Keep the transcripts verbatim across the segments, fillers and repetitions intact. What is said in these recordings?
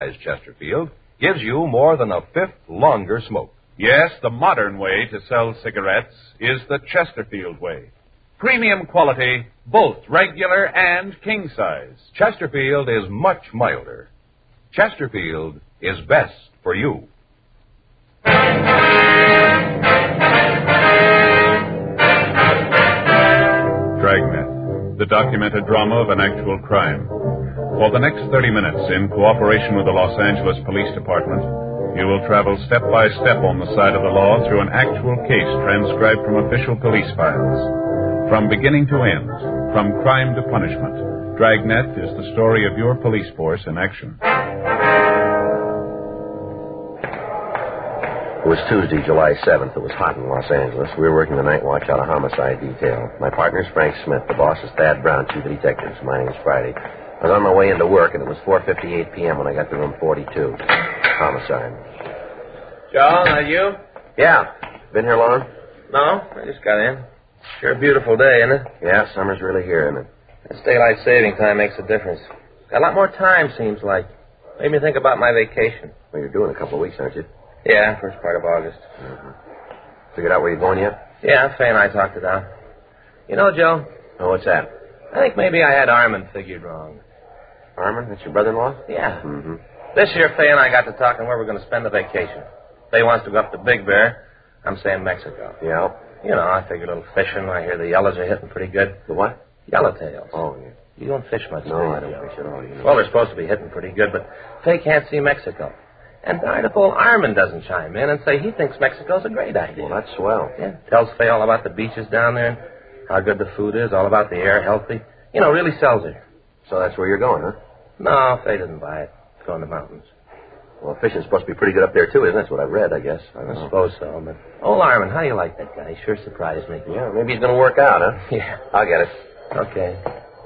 Chesterfield gives you more than a fifth longer smoke. Yes, the modern way to sell cigarettes is the Chesterfield way. Premium quality, both regular and king size. Chesterfield is much milder. Chesterfield is best for you. Dragnet, the documented drama of an actual crime. For the next thirty minutes, in cooperation with the Los Angeles Police Department, you will travel step by step on the side of the law through an actual case transcribed from official police files. From beginning to end, from crime to punishment, Dragnet is the story of your police force in action. It was Tuesday, July seventh. It was hot in Los Angeles. We were working the night watch out of homicide detail. My partner's Frank Smith. The boss is Thad Brown, chief of detectives. My name's Friday. I was on my way into work, and it was four fifty-eight p.m. when I got to room forty-two. Homicide. Joe, that you? Yeah. Been here long? No, I just got in. Sure a beautiful day, isn't it? Yeah, summer's really here, isn't it? This daylight saving time makes a difference. Got a lot more time, seems like. Made me think about my vacation. Well, you're doing a couple of weeks, aren't you? Yeah, first part of August. Mm-hmm. Figured out where you're going yet? Yeah, Fay and I talked it out. You know, Joe? Oh, what's that? I think maybe I had Armand figured wrong. Armand? That's your brother-in-law? Yeah. Mm-hmm. This year, Fay and I got to talking where we're going to spend the vacation. Fay wants to go up to Big Bear. I'm saying Mexico. Yeah? You know, I figure a little fishing. I hear the yellows are hitting pretty good. The what? Yellowtails. Oh, yeah. You don't fish much, No, do you, I don't Joe? fish at all. You know. Well, they're supposed to be hitting pretty good, but Fay can't see Mexico. And darn if old Armand doesn't chime in and say he thinks Mexico's a great idea. Well, that's swell. Yeah, tells Fay all about the beaches down there, and how good the food is, all about the air, healthy. You know, really sells her. So that's where you're going, huh? No, Fay didn't buy it. It's going to the mountains. Well, fishing's supposed to be pretty good up there, too, isn't it? That's what I read, I guess. I, I suppose so, but... Old Armand, how do you like that guy? He sure surprised me. Yeah, maybe he's going to work out, huh? Yeah. I'll get it. Okay.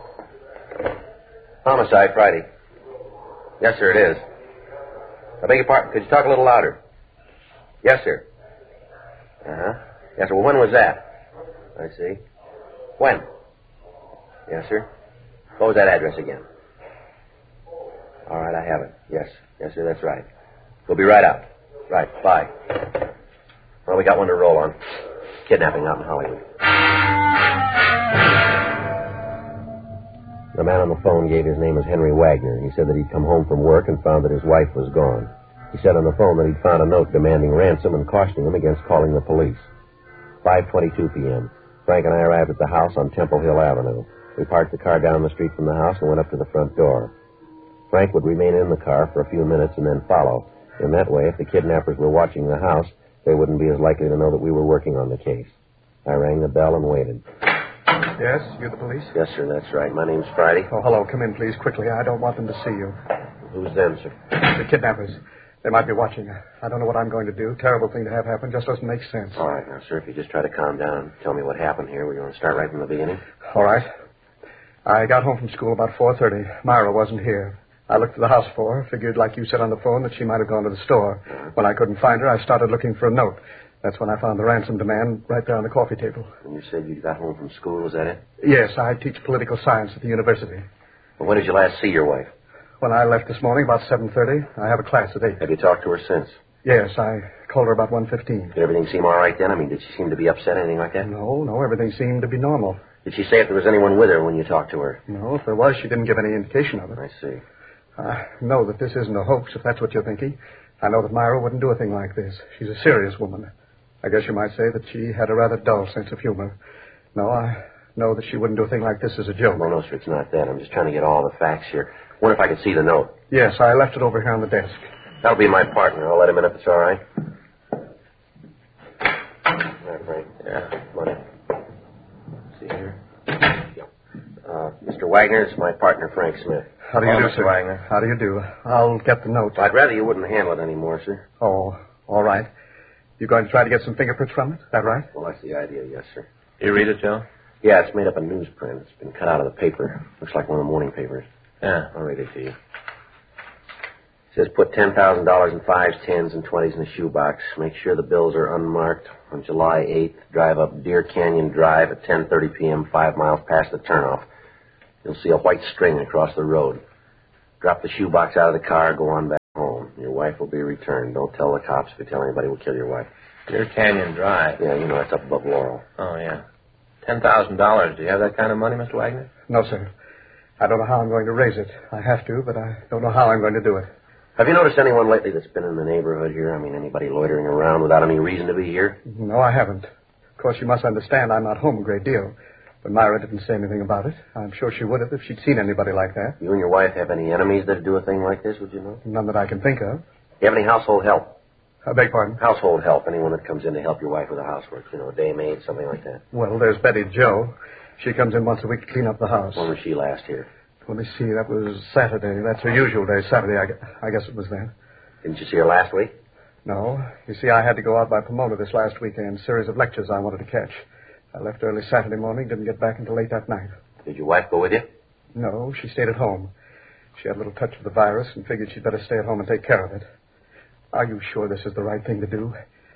Homicide, Friday. Yes, sir, it is. I beg your pardon. Could you talk a little louder? Yes, sir. Uh-huh. Yes, sir. Well, when was that? I see. When? Yes, sir. What was that address again? All right, I have it. Yes. Yes, sir, that's right. We'll be right out. Right. Bye. Well, we got one to roll on. Kidnapping out in Hollywood. The man on the phone gave his name as Henry Wagner. He said that he'd come home from work and found that his wife was gone. He said on the phone that he'd found a note demanding ransom and cautioning him against calling the police. five twenty-two p.m. Frank and I arrived at the house on Temple Hill Avenue. We parked the car down the street from the house and went up to the front door. Frank would remain in the car for a few minutes and then follow. In that way, if the kidnappers were watching the house, they wouldn't be as likely to know that we were working on the case. I rang the bell and waited. Yes, you're the police? Yes, sir, that's right. My name's Friday. Oh, hello. Come in, please, quickly. I don't want them to see you. Who's them, sir? The kidnappers. They might be watching. I don't know what I'm going to do. Terrible thing to have happen. Just doesn't make sense. All right, now, sir, if you just try to calm down and tell me what happened here. We're going to start right from the beginning. All right. I got home from school about four thirty. Myra wasn't here. I looked for the house for her. Figured, like you said on the phone, that she might have gone to the store. Uh-huh. When I couldn't find her, I started looking for a note. That's when I found the ransom demand right there on the coffee table. And you said you got home from school, was that it? Yes, I teach political science at the university. Well, when did you last see your wife? When I left this morning, about seven thirty, I have a class at eight. Have you talked to her since? Yes, I called her about one fifteen. Did everything seem all right then? I mean, did she seem to be upset, anything like that? No, no, everything seemed to be normal. Did she say if there was anyone with her when you talked to her? No, if there was, she didn't give any indication of it. I see. I know that this isn't a hoax, if that's what you're thinking. I know that Myra wouldn't do a thing like this. She's a serious woman. I guess you might say that she had a rather dull sense of humor. No, I know that she wouldn't do a thing like this as a joke. Well, no, sir, it's not that. I'm just trying to get all the facts here. Wonder if I could see the note. Yes, I left it over here on the desk. That'll be my partner. I'll let him in if it's all right. All right, Frank. Yeah. Come on in. See here. Yeah. Uh, Mister Wagner, it's my partner, Frank Smith. How do you Hello, do, Mister sir? Wagner. How do you do? I'll get the note. I'd rather you wouldn't handle it anymore, sir. Oh, all right. You going to try to get some fingerprints from it? Is that right? Well, that's the idea, yes, sir. You read it, Joe? Yeah, it's made up of newsprint. It's been cut out of the paper. Looks like one of the morning papers. Yeah. I'll read it to you. It says put ten thousand dollars in fives, tens, and twenties in a shoebox. Make sure the bills are unmarked. On July eighth, drive up Deer Canyon Drive at ten thirty p.m., five miles past the turnoff. You'll see a white string across the road. Drop the shoebox out of the car, go on back. wife will be returned. Don't tell the cops. If you tell anybody, we'll kill your wife. Deer Canyon Drive. Yeah, you know, it's up above Laurel. Oh, yeah. Ten thousand dollars. Do you have that kind of money, Mister Wagner? No, sir. I don't know how I'm going to raise it. I have to, but I don't know how I'm going to do it. Have you noticed anyone lately that's been in the neighborhood here? I mean, anybody loitering around without any reason to be here? No, I haven't. Of course, you must understand I'm not home a great deal. But Myra didn't say anything about it. I'm sure she would have if she'd seen anybody like that. You and your wife have any enemies that do a thing like this, would you know? None that I can think of. Do you have any household help? I beg pardon? Household help. Anyone that comes in to help your wife with the housework. You know, a day maid, something like that. Well, there's Betty Jo. She comes in once a week to clean up the house. When was she last here? Let me see. That was Saturday. That's her usual day, Saturday. I, gu- I guess it was then. Didn't you see her last week? No. You see, I had to go out by Pomona this last weekend. Series of lectures I wanted to catch. I left early Saturday morning, didn't get back until late that night. Did your wife go with you? No, she stayed at home. She had a little touch of the virus and figured she'd better stay at home and take care of it. Are you sure this is the right thing to do?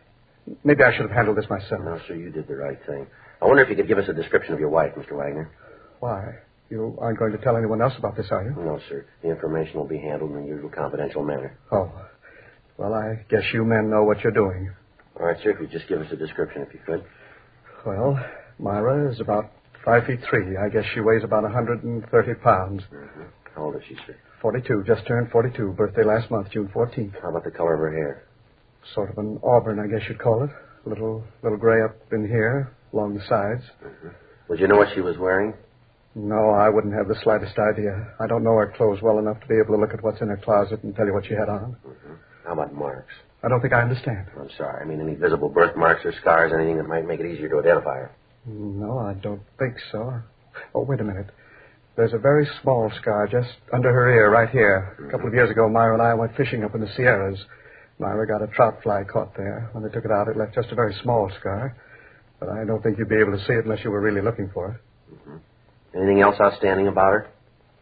Maybe I should have handled this myself. No, sir, you did the right thing. I wonder if you could give us a description of your wife, Mister Wagner. Why? You aren't going to tell anyone else about this, are you? No, sir. The information will be handled in the usual confidential manner. Oh. Well, I guess you men know what you're doing. All right, sir, if you'd just give us a description, if you could. Well, Myra is about five feet three. I guess she weighs about one hundred thirty pounds. Mm-hmm. How old is she, sir? forty-two. Just turned forty-two. Birthday last month, June fourteenth. How about the color of her hair? Sort of an auburn, I guess you'd call it. A little, little gray up in here, along the sides. Mm-hmm. Would you know what she was wearing? No, I wouldn't have the slightest idea. I don't know her clothes well enough to be able to look at what's in her closet and tell you what she had on. Mm-hmm. How about marks? I don't think I understand. I'm sorry. I mean, any visible birthmarks or scars, anything that might make it easier to identify her. No, I don't think so. Oh, wait a minute. There's a very small scar just under her ear right here. A couple of years ago, Myra and I went fishing up in the Sierras. Myra got a trout fly caught there. When they took it out, it left just a very small scar. But I don't think you'd be able to see it unless you were really looking for it. Mm-hmm. Anything else outstanding about her?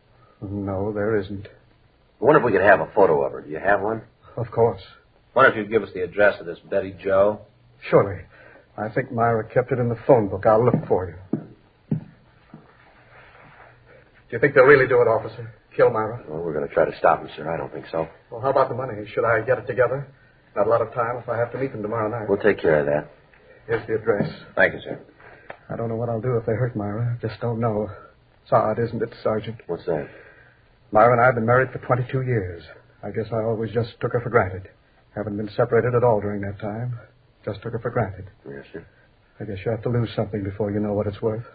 No, there isn't. I wonder if we could have a photo of her. Do you have one? Of course. Wonder if you'd give us the address of this Betty Jo. Surely. I think Myra kept it in the phone book. I'll look for you. Do you think they'll really do it, officer? Kill Myra? Well, we're going to try to stop them, sir. I don't think so. Well, how about the money? Should I get it together? Not a lot of time if I have to meet them tomorrow night. We'll take care of that. Here's the address. Thank you, sir. I don't know what I'll do if they hurt Myra. Just don't know. It's odd, isn't it, Sergeant? What's that? Myra and I have been married for twenty-two years. I guess I always just took her for granted. Haven't been separated at all during that time. Just took her for granted. Yes, sir. I guess you have to lose something before you know what it's worth.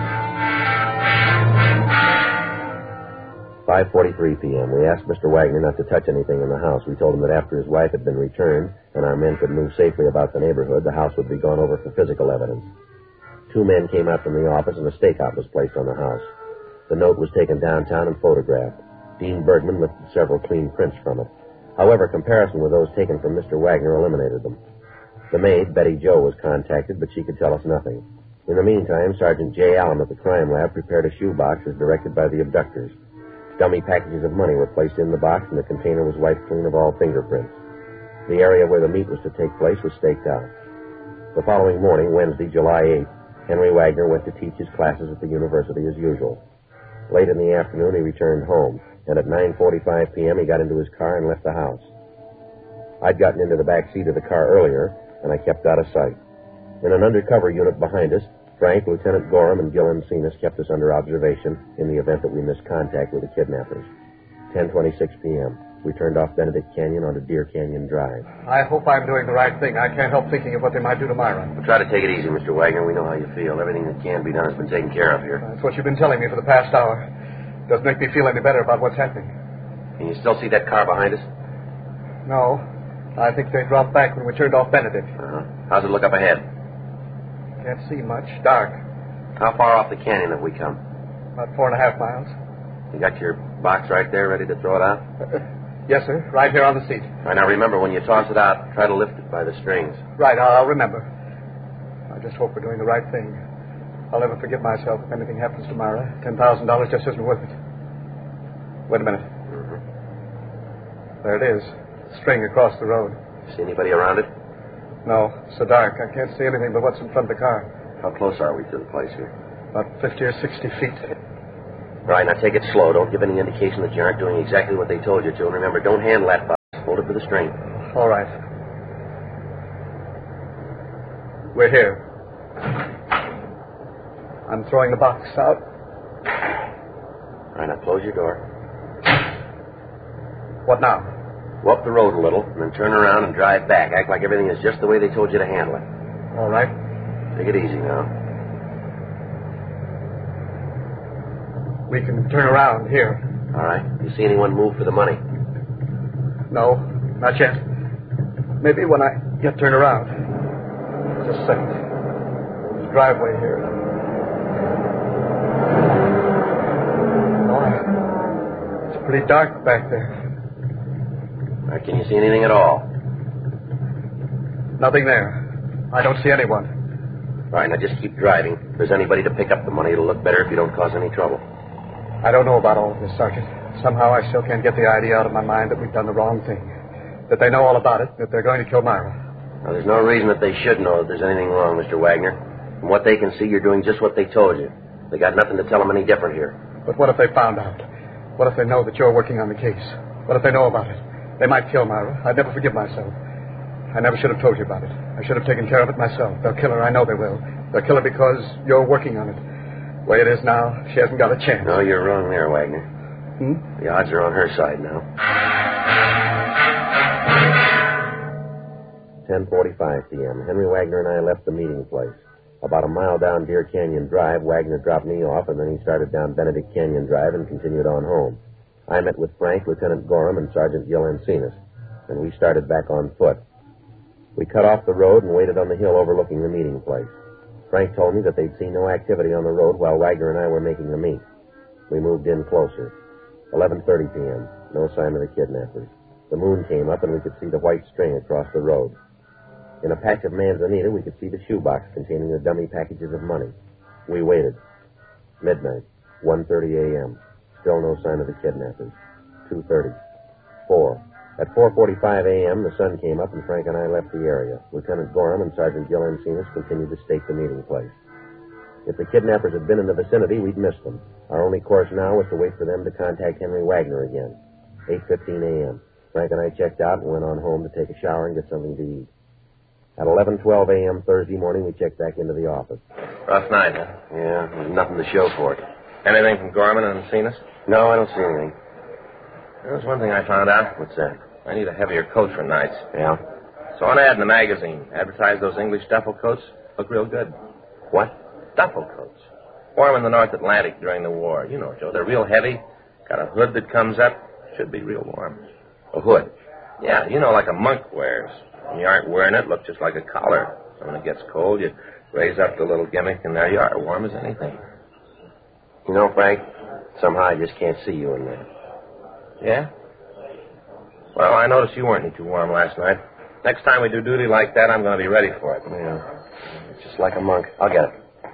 five forty-three p.m. We asked Mister Wagner not to touch anything in the house. We told him that after his wife had been returned and our men could move safely about the neighborhood, the house would be gone over for physical evidence. Two men came out from the office and a stakeout was placed on the house. The note was taken downtown and photographed. Dean Bergman lifted several clean prints from it. However, comparison with those taken from Mister Wagner eliminated them. The maid, Betty Jo, was contacted, but she could tell us nothing. In the meantime, Sergeant J. Allen at the crime lab prepared a shoebox as directed by the abductors. Dummy packages of money were placed in the box, and the container was wiped clean of all fingerprints. The area where the meet was to take place was staked out. The following morning, Wednesday, July eighth, Henry Wagner went to teach his classes at the university as usual. Late in the afternoon, he returned home, and at nine forty-five p.m. he got into his car and left the house. I'd gotten into the back seat of the car earlier, and I kept out of sight. In an undercover unit behind us, Frank, Lieutenant Gorham, and Gil Encinas kept us under observation in the event that we missed contact with the kidnappers. ten twenty-six p.m. We turned off Benedict Canyon onto Deer Canyon Drive. I hope I'm doing the right thing. I can't help thinking of what they might do to Myra. Well, try to take it easy, Mister Wagner. We know how you feel. Everything that can be done has been taken care of here. That's what you've been telling me for the past hour. Doesn't make me feel any better about what's happening. Can you still see that car behind us? No. I think they dropped back when we turned off Benedict. Uh-huh. How's it look up ahead? Can't see much. Dark. How far off the canyon have we come? About four and a half miles. You got your box right there ready to throw it out? Uh, yes, sir. Right here on the seat. All right, now remember, when you toss it out, try to lift it by the strings. Right, I'll, I'll remember. I just hope we're doing the right thing. I'll never forgive myself if anything happens to Myra. Ten thousand dollars just isn't worth it. Wait a minute. Mm-hmm. There it is. String across the road. See anybody around it? No, it's so dark. I can't see anything but what's in front of the car. How close are we to the place here? About fifty or sixty feet. All right, now take it slow. Don't give any indication that you aren't doing exactly what they told you to. And remember, don't handle that box Hold it for the string. All right. We're here. I'm throwing the box out. All right, now close your door. What now? Go up the road a little, and then turn around and drive back. Act like everything is just the way they told you to handle it. All right. Take it easy now. We can turn around here. All right. You see anyone move for the money? No, not yet. Maybe when I get turned around. Just a second. There's a driveway here. No, I... It's pretty dark back there. All right, can you see anything at all? Nothing there. I don't see anyone. All right, now just keep driving. If there's anybody to pick up the money, it'll look better if you don't cause any trouble. I don't know about all of this, Sergeant. Somehow I still can't get the idea out of my mind that we've done the wrong thing. That they know all about it, that they're going to kill Myra. Now, there's no reason that they should know that there's anything wrong, Mister Wagner. From what they can see, you're doing just what they told you. They got nothing to tell them any different here. But what if they found out? What if they know that you're working on the case? What if they know about it? They might kill Myra. I'd never forgive myself. I never should have told you about it. I should have taken care of it myself. They'll kill her. I know they will. They'll kill her because you're working on it. The way it is now, she hasn't got a chance. No, you're wrong there, Wagner. Hmm? The odds are on her side now. ten forty-five p.m. Henry Wagner and I left the meeting place. About a mile down Deer Canyon Drive, Wagner dropped me off, and then he started down Benedict Canyon Drive and continued on home. I met with Frank, Lieutenant Gorham, and Sergeant Gil Encinas, and we started back on foot. We cut off the road and waited on the hill overlooking the meeting place. Frank told me that they'd seen no activity on the road while Wagner and I were making the meet. We moved in closer. eleven thirty p.m. No sign of the kidnappers. The moon came up and we could see the white string across the road. In a patch of manzanita, we could see the shoebox containing the dummy packages of money. We waited. Midnight. one thirty a.m. Still no sign of the kidnappers. two thirty. four. At four forty-five a.m., the sun came up and Frank and I left the area. Lieutenant Gorham and Sergeant Gil Encinas continued to stake the meeting place. If the kidnappers had been in the vicinity, we'd missed them. Our only course now was to wait for them to contact Henry Wagner again. eight fifteen a.m. Frank and I checked out and went on home to take a shower and get something to eat. At eleven twelve a.m. Thursday morning, we checked back into the office. Rough night, huh? Yeah, there's nothing to show for it. Anything from Gorman and Encinas? No, I don't see anything. There's one thing I found out. What's that? I need a heavier coat for nights. Yeah? Saw an ad in the magazine. Advertised those English duffel coats. Look real good. What? Duffel coats. Wore 'em in the North Atlantic during the war. You know, Joe, they're real heavy. Got a hood that comes up. Should be real warm. A hood? Yeah, you know, like a monk wears. When you aren't wearing it, look just like a collar. So when it gets cold, you raise up the little gimmick, and there you are, warm as anything. You know, Frank, somehow I just can't see you in there. Yeah? Well, I noticed you weren't any too warm last night. Next time we do duty like that, I'm going to be ready for it. Yeah. It's just like a monk. I'll get it.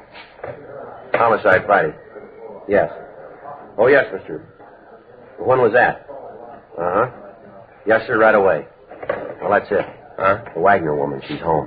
Homicide Friday. Yes. Oh, yes, mister. When was that? Uh-huh. Yes, sir, right away. Well, that's it. Huh? The Wagner woman, she's home.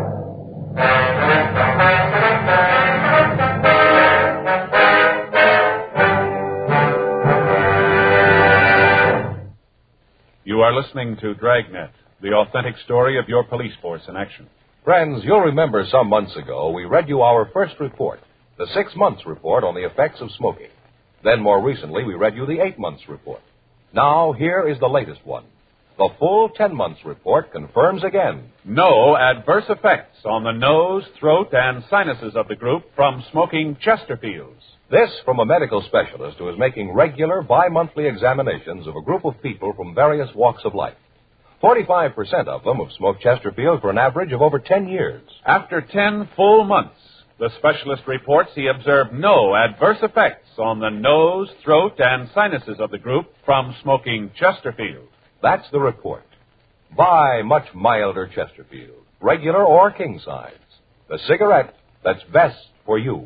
You are listening to Dragnet, the authentic story of your police force in action. Friends, you'll remember some months ago we read you our first report, the six months report on the effects of smoking. Then more recently we read you the eight months report. Now here is the latest one. The full ten months report confirms again No adverse effects on the nose, throat, and sinuses of the group from smoking Chesterfields. this from a medical specialist who is making regular bi-monthly examinations of a group of people from various walks of life. forty-five percent of them have smoked Chesterfield for an average of over ten years. After ten full months, the specialist reports he observed no adverse effects on the nose, throat, and sinuses of the group from smoking Chesterfield. That's the report. Buy much milder Chesterfield, regular or king size. The cigarette that's best for you.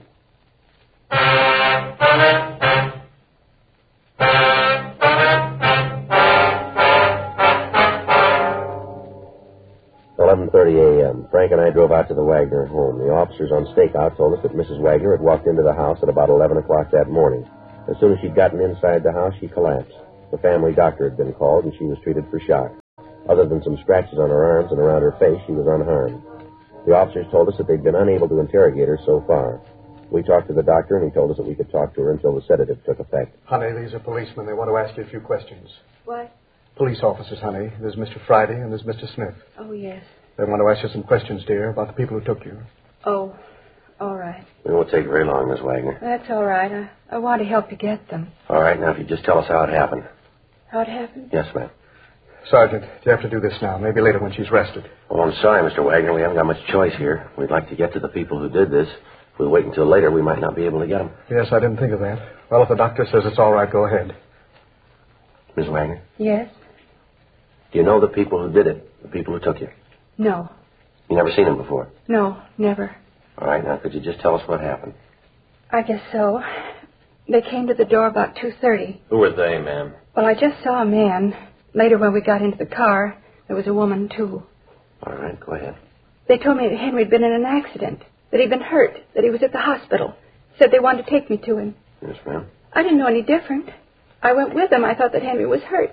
eleven thirty a.m. Frank and I drove out to the Wagner home. The officers on stakeout told us that Missus Wagner had walked into the house at about eleven o'clock that morning. As soon as she'd gotten inside the house, she collapsed. The family doctor had been called, and she was treated for shock. Other than some scratches on her arms and around her face, she was unharmed. The officers told us that they'd been unable to interrogate her so far. We talked to the doctor, and he told us that we could talk to her until the sedative took effect. Honey, these are policemen. They want to ask you a few questions. What? Police officers, honey. There's Mister Friday and there's Mister Smith. Oh, yes. They want to ask you some questions, dear, about the people who took you. Oh, all right. It won't take very long, Miss Wagner. That's all right. I, I want to help you get them. All right, now if you just tell us how it happened. How it happened? Yes, ma'am. Sergeant, you have to do this now. Maybe later when she's rested. Oh, I'm sorry, Mister Wagner. We haven't got much choice here. We'd like to get to the people who did this. If we wait until later, we might not be able to get them. Yes, I didn't think of that. Well, if the doctor says it's all right, go ahead. Miss Wagner, Yes? do you know the people who did it? The people who took you? No. You never seen them before? No, never. All right, now could you just tell us what happened? I guess so. They came to the door about two thirty. Who were they, ma'am? Well, I just saw a man. Later, when we got into the car, there was a woman, too. All right, go ahead. They told me that Henry had been in an accident, that he'd been hurt, that he was at the hospital. Said they wanted to take me to him. Yes, ma'am. I didn't know any different. I went with them. I thought that Henry was hurt.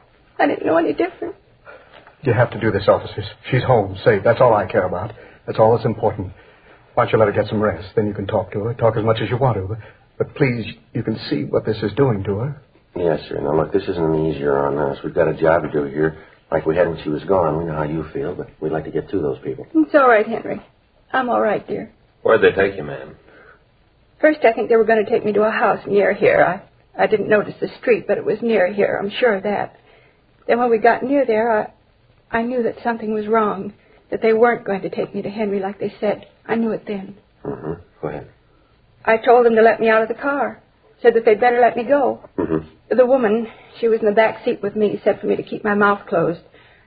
I didn't know any different. You have to do this, officers. She's home, safe. That's all I care about. That's all that's important. Why don't you let her get some rest? Then you can talk to her. Talk as much as you want to. But, but please, you can see what this is doing to her. Yes, sir. Now, look, this isn't any easier on us. We've got a job to do here, like we had when she was gone. We know how you feel, but we'd like to get to those people. It's all right, Henry. I'm all right, dear. Where'd they take you, ma'am? First, I think they were going to take me to a house near here. I, I didn't notice the street, but it was near here. I'm sure of that. Then when we got near there, I, I knew that something was wrong, that they weren't going to take me to Henry like they said. I knew it then. Mm-hmm. Go ahead. I told them to let me out of the car, said that they'd better let me go. Mm-hmm. The woman, she was in the back seat with me, said for me to keep my mouth closed.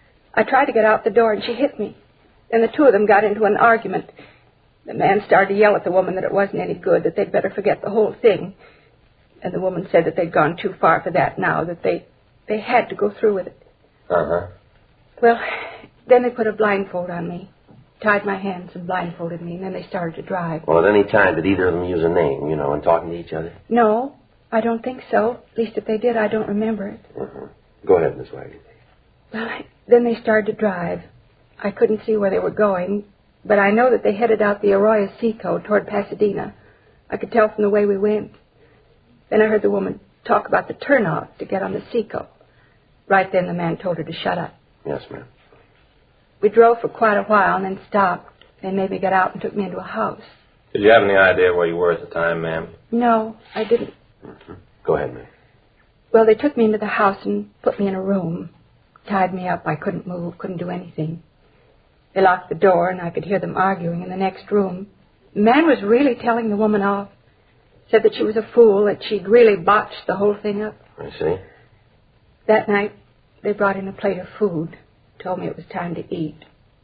I tried to get out the door, and she hit me. Then the two of them got into an argument. The man started to yell at the woman that it wasn't any good, that they'd better forget the whole thing. And the woman said that they'd gone too far for that now, that they, they had to go through with it. Uh-huh. Well, then they put a blindfold on me, tied my hands and blindfolded me, and then they started to drive. Well, at any time, did either of them use a name, you know, in talking to each other? No, I don't think so. At least if they did, I don't remember it. Uh-huh. Go ahead, Miss Wagner. Well, I, then they started to drive. I couldn't see where they were going, but I know that they headed out the Arroyo Seco toward Pasadena. I could tell from the way we went. Then I heard the woman talk about the turnoff to get on the Seco. Right then the man told her to shut up. Yes, ma'am. We drove for quite a while and then stopped. They made me get out and took me into a house. Did you have any idea where you were at the time, ma'am? No, I didn't. Mm-hmm. Go ahead, ma'am. Well, they took me into the house and put me in a room. Tied me up. I couldn't move, couldn't do anything. They locked the door, and I could hear them arguing in the next room. The man was really telling the woman off. Said that she was a fool, that she'd really botched the whole thing up. I see. That night, they brought in a plate of food. Told me it was time to eat.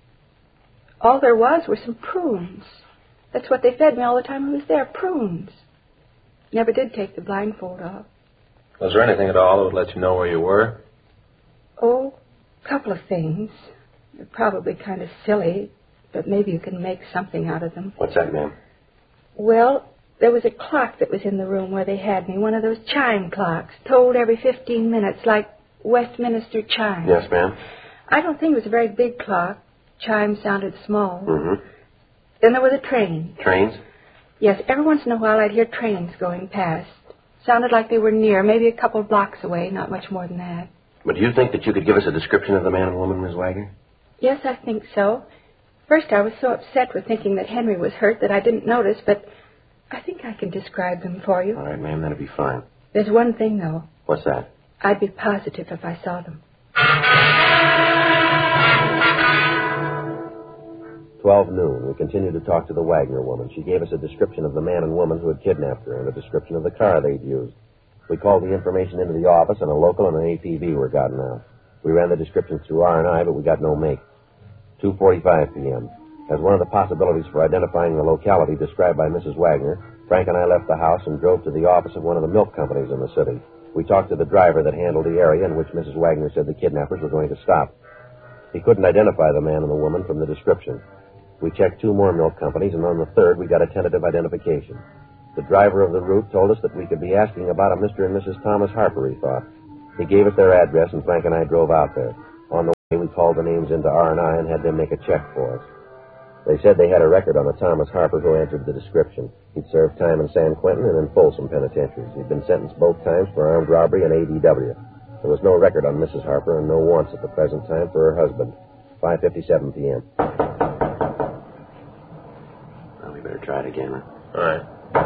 All there was were some prunes. That's what they fed me all the time I was there, prunes. Never did take the blindfold off. Was there anything at all that would let you know where you were? Oh, a couple of things. They're probably kind of silly, but maybe you can make something out of them. What's that, ma'am? Well, there was a clock that was in the room where they had me, one of those chime clocks, tolled every fifteen minutes, like Westminster chimes. Yes, ma'am. I don't think it was a very big clock. Chimes sounded small. Mm-hmm. Then there was a train. Trains? Yes, every once in a while I'd hear trains going past. Sounded like they were near, maybe a couple of blocks away, not much more than that. But do you think that you could give us a description of the man and woman, Miss Wagner? Yes, I think so. First, I was so upset with thinking that Henry was hurt that I didn't notice, but I think I can describe them for you. All right, ma'am, that'll be fine. There's one thing, though. What's that? I'd be positive if I saw them. Twelve noon. We continued to talk to the Wagner woman. She gave us a description of the man and woman who had kidnapped her and a description of the car they'd used. We called the information into the office, and a local and an A T V were gotten out. We ran the descriptions through R and I, but we got no make. two forty-five p.m. As one of the possibilities for identifying the locality described by Missus Wagner, Frank and I left the house and drove to the office of one of the milk companies in the city. We talked to the driver that handled the area in which Missus Wagner said the kidnappers were going to stop. He couldn't identify the man and the woman from the description. We checked two more milk companies, and on the third, we got a tentative identification. The driver of the route told us that we could be asking about a Mister and Missus Thomas Harper, he thought. He gave us their address, and Frank and I drove out there. On the We called the names into R and I and had them make a check for us. They said they had a record on a Thomas Harper who answered the description. He'd served time in San Quentin and in Folsom penitentiaries. He'd been sentenced both times for armed robbery and A D W. There was no record on Missus Harper and no wants at the present time for her husband. five fifty-seven p.m. Well, we better try it again, huh? All right.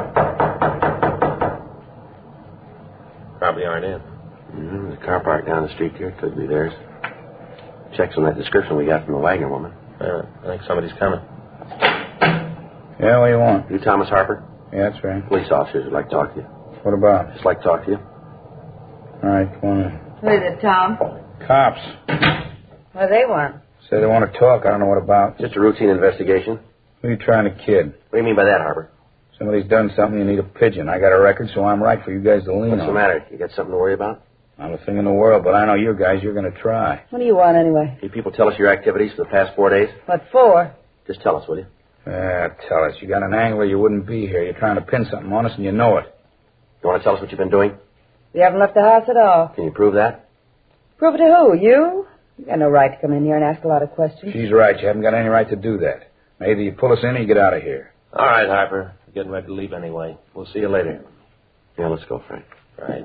Probably aren't in. Mm-hmm. There's a car parked down the street here. Could be theirs. Checks on that description we got from the Wagner woman. Uh, I think somebody's coming. Yeah, what do you want? You Thomas Harper? Yeah, that's right. Police officers would like to talk to you. What about? Just like to talk to you. All right, come on in. Who is it, Tom? Cops. What do they want? Say they want to talk. I don't know what about. Just a routine investigation. Who are you trying to kid? What do you mean by that, Harper? Somebody's done something, you need a pigeon. I got a record, so I'm right for you guys to lean What's on. the matter? You got something to worry about? Not a thing in the world, but I know you guys, you're going to try. What do you want, anyway? Can people tell us your activities for the past four days? What for? Just tell us, will you? Yeah, tell us. You got an angle, you wouldn't be here. You're trying to pin something on us, and you know it. You want to tell us what you've been doing? You haven't left the house at all. Can you prove that? Prove it to who? You? You got no right to come in here and ask a lot of questions. She's right. You haven't got any right to do that. Now, either you pull us in or you get out of here. All right, Harper. We're getting ready to leave anyway. We'll see you later. Yeah, let's go, Frank. Right.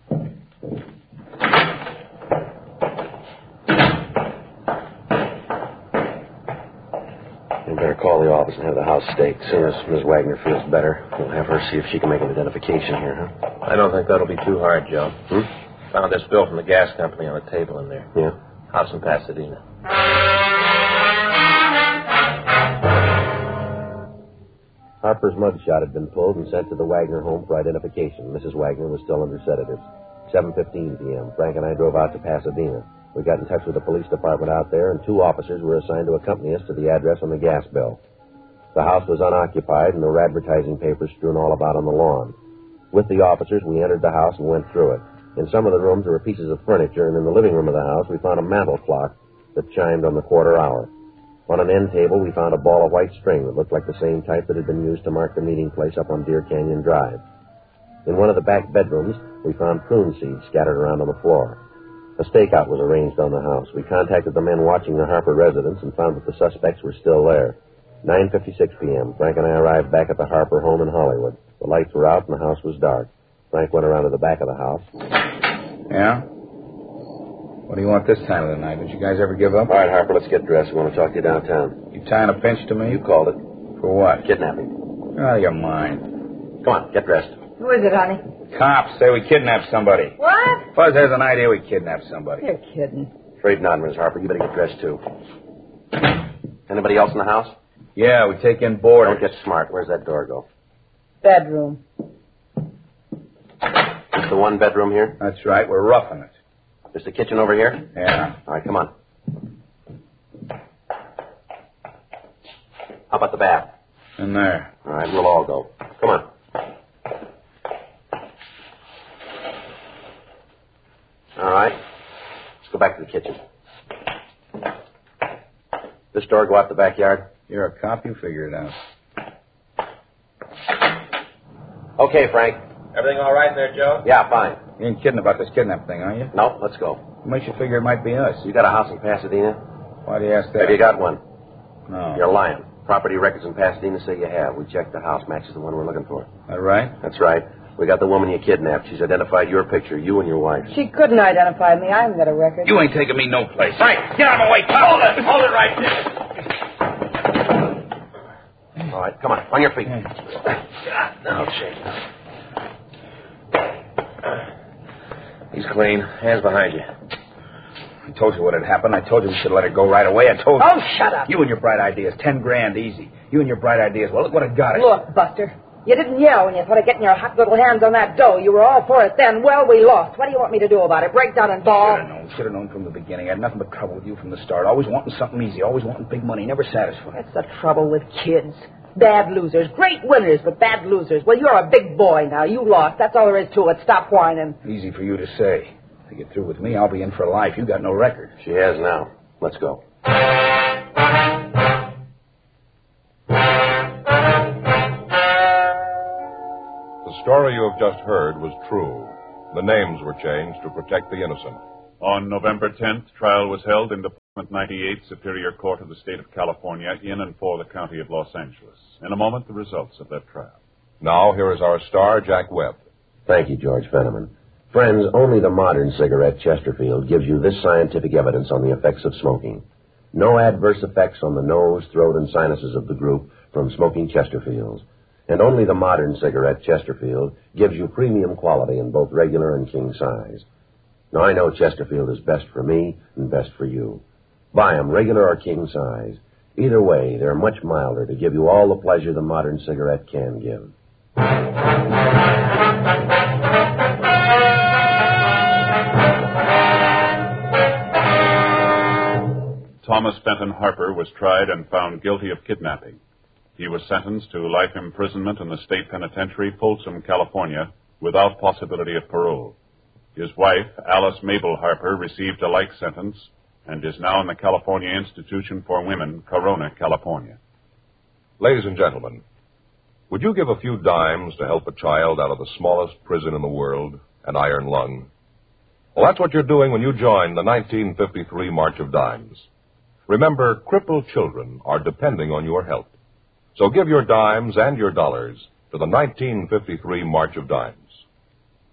You better call the office and have the house staked. As soon as Miss Wagner feels better, we'll have her see if she can make an identification here, huh? I don't think that'll be too hard, Joe. Hmm? Found this bill from the gas company on the table in there. Yeah? House in Pasadena. Harper's mugshot had been pulled and sent to the Wagner home for identification. Missus Wagner was still under sedatives. seven fifteen p.m. Frank and I drove out to Pasadena. We got in touch with the police department out there, and two officers were assigned to accompany us to the address on the gas bill. The house was unoccupied, and there were advertising papers strewn all about on the lawn. With the officers, we entered the house and went through it. In some of the rooms, there were pieces of furniture, and in the living room of the house, we found a mantel clock that chimed on the quarter hour. On an end table, we found a ball of white string that looked like the same type that had been used to mark the meeting place up on Deer Canyon Drive. In one of the back bedrooms, we found prune seeds scattered around on the floor. A stakeout was arranged on the house. We contacted the men watching the Harper residence and found that the suspects were still there. nine fifty-six p.m., Frank and I arrived back at the Harper home in Hollywood. The lights were out and the house was dark. Frank went around to the back of the house. Yeah? What do you want this time of the night? Did you guys ever give up? All right, Harper, let's get dressed. We want to talk to you downtown. You tying a pinch to me? You called it. For what? Kidnapping. Out of your mind. Come on, get dressed. Who is it, honey? Cops say we kidnapped somebody. What? Fuzz has an idea we kidnapped somebody. You're kidding. Afraid not, Miss Harper. You better get dressed, too. Anybody else in the house? Yeah, we take in boarders. Don't get smart. Where's that door go? Bedroom. Just the one bedroom here? That's right. We're roughing it. Just the kitchen over here? Yeah. All right, come on. How about the bath? In there. All right, we'll all go. Come on. All right. Let's go back to the kitchen. This door go out the backyard? You're a cop. You figure it out. Okay, Frank. Everything all right in there, Joe? Yeah, fine. You ain't kidding about this kidnap thing, are you? No, let's go. What makes you figure it might be us? You got a house in Pasadena? Why do you ask that? Have you got one? No. You're lying. Property records in Pasadena say you have. We checked the house, matches the one we're looking for. That right? That's right. We got the woman you kidnapped. She's identified your picture, you and your wife. She couldn't identify me. I haven't got a record. You ain't taking me no place. Frank, get out of my way. Hold it. Hold it right there. All right, come on. On your feet. No, shake. He's clean. Hands behind you. I told you what had happened. I told you we should let her go right away. I told you. Oh, shut up. You and your bright ideas. Ten grand easy. You and your bright ideas. Well, look what I got it. Look, Buster. You didn't yell when you thought of getting your hot little hands on that dough. You were all for it then. Well, we lost. What do you want me to do about it? Break down and bawl? Should have known. Should have known from the beginning. I had nothing but trouble with you from the start. Always wanting something easy. Always wanting big money. Never satisfied. That's the trouble with kids. Bad losers. Great winners, but bad losers. Well, you're a big boy now. You lost. That's all there is to it. Stop whining. Easy for you to say. If you get through with me, I'll be in for life. You got no record. She has now. Let's go. The story you have just heard was true. The names were changed to protect the innocent. On November tenth, trial was held in the ninety-eight Superior Court of the State of California in and for the County of Los Angeles. In a moment, the results of that trial. Now, here is our star, Jack Webb. Thank you, George Fenneman. Friends, only the modern cigarette Chesterfield gives you this scientific evidence on the effects of smoking. No adverse effects on the nose, throat, and sinuses of the group from smoking Chesterfields. And only the modern cigarette Chesterfield gives you premium quality in both regular and king size. Now, I know Chesterfield is best for me and best for you. Buy 'em regular or king size. Either way, they're much milder to give you all the pleasure the modern cigarette can give. Thomas Benton Harper was tried and found guilty of kidnapping. He was sentenced to life imprisonment in the state penitentiary, Folsom, California, without possibility of parole. His wife, Alice Mabel Harper, received a like sentence and is now in the California Institution for Women, Corona, California. Ladies and gentlemen, would you give a few dimes to help a child out of the smallest prison in the world, an iron lung? Well, that's what you're doing when you join the nineteen fifty-three March of Dimes. Remember, crippled children are depending on your help. So give your dimes and your dollars to the nineteen fifty-three March of Dimes.